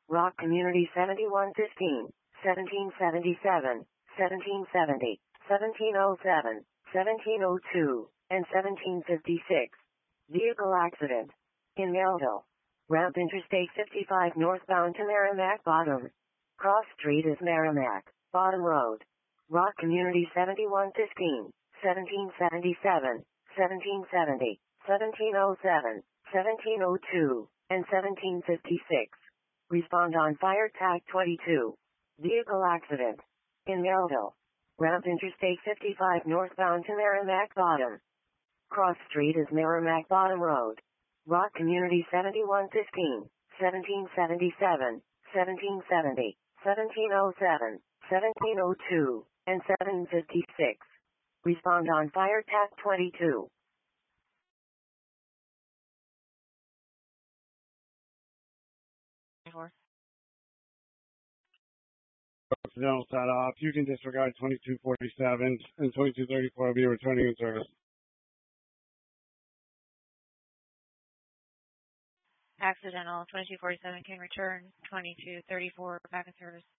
Rock Community 7115, 1777, 1770, 1707, 1702, and 1756. Vehicle accident. In Melville. Ramp Interstate 55 northbound to Merrimack Bottom. Cross Street is Merrimack Bottom Road. Rock Community 7115, 1777, 1770, 1707, 1702, and 1756. Respond on Fire Tag 22. Vehicle accident. In Melville. Ramp Interstate 55 northbound to Merrimack Bottom. Cross Street is Merrimack Bottom Road. Rock Community 7115, 1777, 1770, 1707, 1702, and 756. Respond on Fire Tag 22. Accidental set off. You can disregard 2247 and 2234 will be returning in service. Accidental 2247 can return, 2234 back in service.